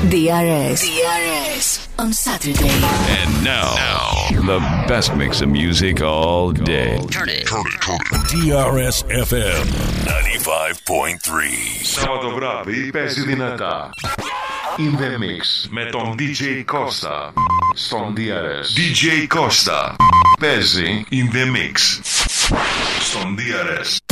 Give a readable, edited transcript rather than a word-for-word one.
DRS on Saturday. And now, the best mix of music all day. Turn it. DRS FM 95.3. Σάββατο βράδυ παίζει δυνατά. In the Mix με τον DJ Costa στον DRS. DJ Costa παίζει In the Mix στον DRS.